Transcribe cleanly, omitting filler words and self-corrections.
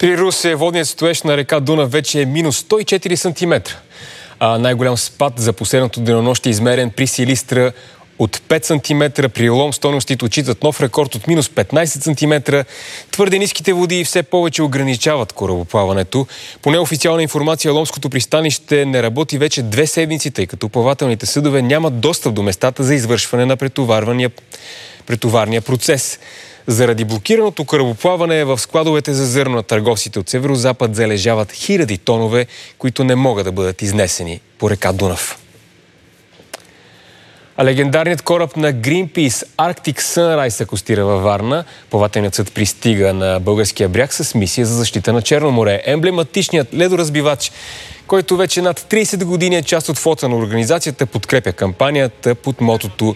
При Русе водният строеж на река Дунав вече е минус 104 см. Най-голям спад за последното денонощие измерен при Силистра от 5 см. При Лом стойностите отчитат нов рекорд от минус 15 см. Твърде ниските води все повече ограничават корабоплаването. По неофициална информация, Ломското пристанище не работи вече 2 седмици, тъй като плавателните съдове нямат достъп до местата за извършване на претоварния процес. Заради блокираното корабоплаване в складовете за зърно на търговците от северо-запад залежават хиляди тонове, които не могат да бъдат изнесени по река Дунав. А легендарният кораб на Greenpeace Arctic Sunrise акостира във Варна. Плавателният съд пристига на българския бряг с мисия за защита на Черно море. Емблематичният ледоразбивач, който вече над 30 години е част от флота на организацията, подкрепя кампанията под мотото